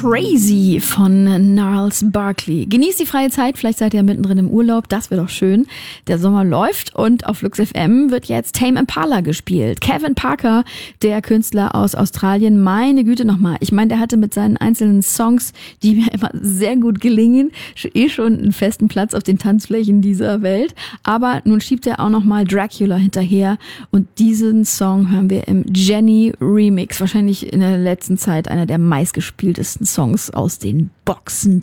Crazy von Gnarls Barkley. Genießt die freie Zeit, vielleicht seid ihr ja mittendrin im Urlaub, das wäre doch schön. Der Sommer läuft und auf Flux FM wird jetzt Tame Impala gespielt. Kevin Parker, der Künstler aus Australien, meine Güte nochmal. Ich meine, der hatte mit seinen einzelnen Songs, die mir immer sehr gut gelingen, schon einen festen Platz auf den Tanzflächen dieser Welt. Aber nun schiebt er auch nochmal Dracula hinterher und diesen Song hören wir im Jenny Remix. Wahrscheinlich in der letzten Zeit einer der meistgespieltesten Songs aus den Boxen